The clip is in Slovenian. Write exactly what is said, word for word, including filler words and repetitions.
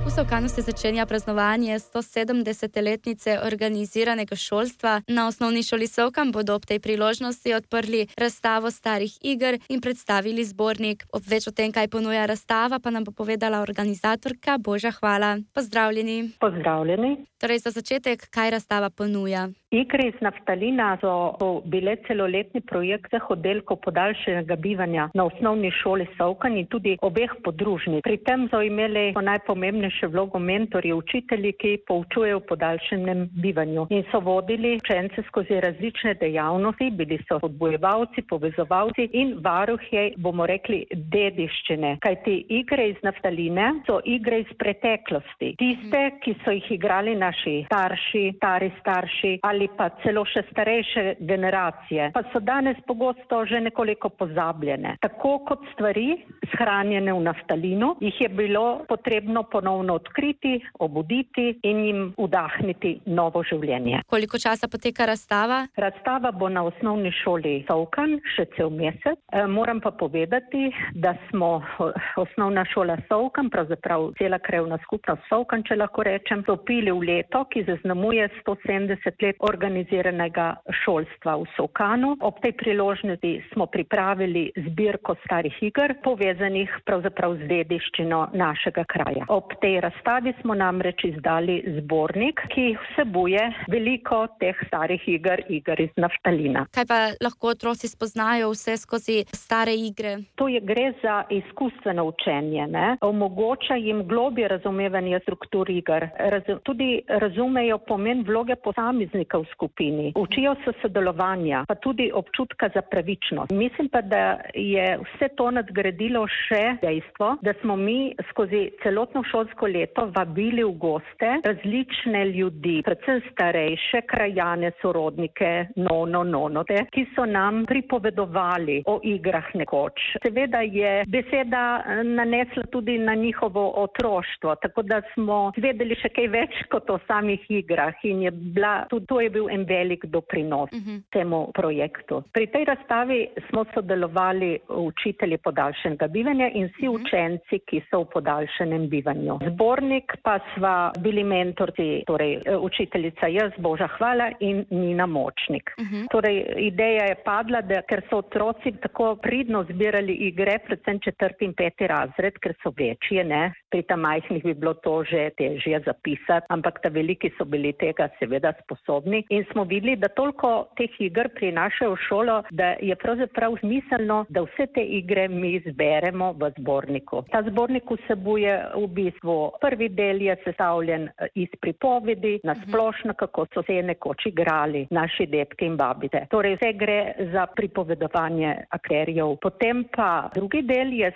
V Solkanu se začenja praznovanje sto sedemdesetletnice organiziranega šolstva. Na osnovni šoli Solkan bodo ob tej priložnosti odprli razstavo starih iger in predstavili zbornik. Ob več o tem, kaj ponuja razstava, pa nam bo povedala organizatorka Boža Hvala. Pozdravljeni. Pozdravljeni. Torej za začetek, kaj razstava ponuja? Igre iz naftalina so bile celoletni projekt vseh oddelkov podaljšanega bivanja na osnovni šoli Solkan in tudi obeh podružnic. Pri tem so imeli najpomembnejšo vlogo mentorji, učitelji, ki poučujejo v podaljšanem bivanju in so vodili učence skozi različne dejavnosti, bili so odbojevalci, povezovalci in varuhje, bomo rekli, dediščine. Kajti igre iz naftaline so igre iz preteklosti. Tiste, ki so jih igrali naši starši, stari starši ali pa celo še starejše generacije, pa so danes pogosto že nekoliko pozabljene. Tako kot stvari shranjene v naftalinu, jih je bilo potrebno ponovno odkriti, obuditi in jim vdahniti novo življenje. Koliko časa poteka razstava? Razstava bo na osnovni šoli Solkan še cel mesec. E, moram pa povedati, da smo osnovna šola Solkan, pravzaprav cela krajevna skupnost Solkan, če lahko rečem, stopili v leto, ki zaznamuje sto sedemdeset let organiziranega šolstva v Solkanu. Ob tej priložnosti smo pripravili zbirko starih iger, povezanih pravzaprav z dediščino našega kraja. Ob tej razstavi smo namreč izdali zbornik, ki vsebuje veliko teh starih iger, iger iz naftalina. Kaj pa lahko otroci spoznajo vse skozi stare igre? To je gre za izkustveno učenje, ne? Omogoča jim globje razumevanje struktur iger. Raz, tudi razumejo pomen vloge posameznika v skupini. Učijo se sodelovanja, pa tudi občutka za pravičnost. Mislim pa, da je vse to nadgradilo še dejstvo, da smo mi skozi celotno šolsko leto vabili v goste različne ljudi, predvsem starejše krajane, sorodnike, nono, nonote, ki so nam pripovedovali o igrah nekoč. Seveda je beseda nanesla tudi na njihovo otroštvo, tako da smo zvedeli še kaj več kot o samih igrah in je bila, tudi to je bil en velik doprinos uh-huh. temu projektu. Pri tej razstavi smo sodelovali učitelji podaljšanega bivanja in vsi uh-huh. učenci, ki so v podaljšanem bivanju. Zbornik pa sva bili mentorci, torej učiteljica jaz, Boža Hvala in Nina Močnik. Uh-huh. Torej ideja je padla, da ker so otroci tako pridno zbirali igre, predvsem četrti in peti razred, ker so večje, ne? Pri ta majhnih bi bilo to že težje zapisati, ampak ta veliki so bili tega seveda sposobni in smo videli, da toliko teh iger prinašajo v šolo, da je pravzaprav smiselno, da vse te igre mi zberemo v zborniku. Ta zbornik vsebuje v bistvu, prvi del je sestavljen iz pripovedi, na splošno, kako so se nekoč igrali naši dedki in babice. Torej vse gre za pripovedovanje akterjev. Potem pa drugi del je